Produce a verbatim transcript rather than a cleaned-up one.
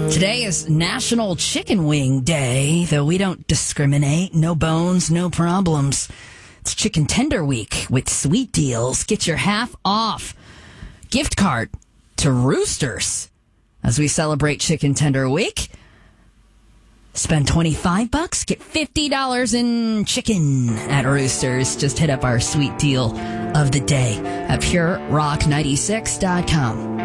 Today is National Chicken Wing Day, though we don't discriminate. No bones, no problems. It's Chicken Tender Week with sweet deals. Get your half off gift card to Roosters as we celebrate Chicken Tender Week. Spend twenty-five bucks, get fifty dollars in chicken at Roosters. Just hit up our sweet deal of the day at pure rock ninety-six dot com.